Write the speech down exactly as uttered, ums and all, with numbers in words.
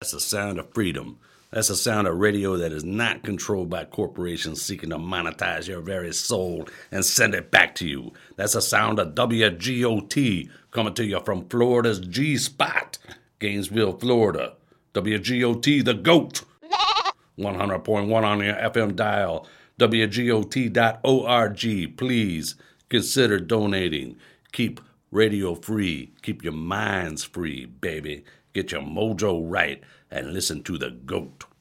That's the sound of freedom. That's the sound of radio that is not controlled by corporations seeking to monetize your very soul and send it back to you. That's the sound of W G O T coming to you from Florida's G-Spot, Gainesville, Florida. W G O T, the GOAT. one hundred point one on your F M dial. W G O T dot org. Please consider donating. Keep radio free. Keep your minds free, baby. Get your mojo right and listen to the GOAT.